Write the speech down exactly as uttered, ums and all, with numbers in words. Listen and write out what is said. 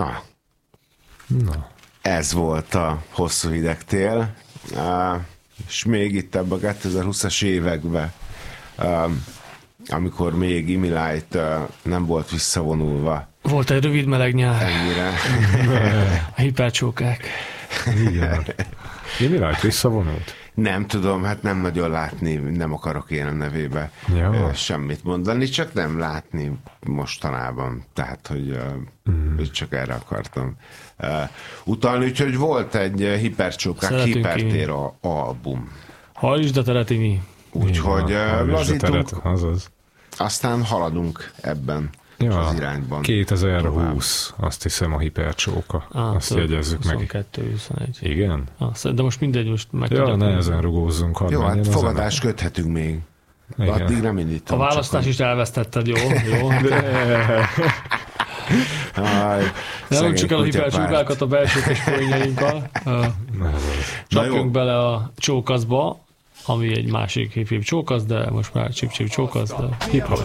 Na. Na. Ez volt a hosszú hideg tél. Uh, és még itt ebben a kétezer-húszas években, uh, amikor még Imilight uh, nem volt visszavonulva. Volt egy rövid meleg nyár. Ennyire. A hipercsókák. Igen. Imilight visszavonult? Nem tudom, hát nem nagyon látni, nem akarok én a nevébe ja. semmit mondani, csak nem látni mostanában. Tehát, hogy mm. csak erre akartam uh, utalni. Úgyhogy volt egy hipercsókák hipertér a album. Hajtsd a teretini. Úgyhogy uh, lazítunk, azaz. aztán haladunk ebben ja, az irányban. kétezer-húsz, azt hiszem a hipercsóka. Ah, azt jegyezzük meg. huszonkettő huszonegy. Igen? Ah, de most mindegy, most meg ja, tudjuk. Ja, nehezen rugózzunk. Jó, hát fogadást köthetünk még. Igen. Addig nem indítom. A választás is elvesztetted, jó? jó. Nem csak el a hipercsókákat a belsőkes poénjainkkal. Csapjunk bele a csókaszba, ami egy másik hip-hip csókasz, de most már csip-csip csókasz, de hip-hop